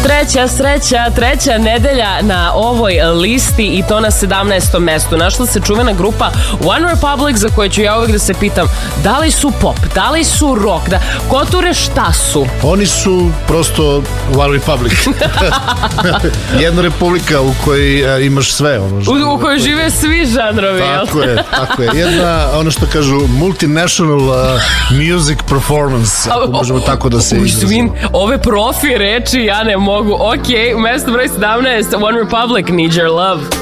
Treća sreća, treća nedelja na ovoj listi i to na 17. mestu. Našla se čuvena grupa One Republic, za koje ću ja uvijek da se pitam da li su pop, da li su rock, koture šta su? Oni su prosto One Republic. Jedna republika u kojoj imaš sve. U kojoj žive svi žanrovi. Tako je. Jedna, ono što kažu, multinational music performance, ako možemo tako da se izrazimo. Ove profi reči ja ne mogu. Ok, u mestu broj 17, One Republic, Need Your Love.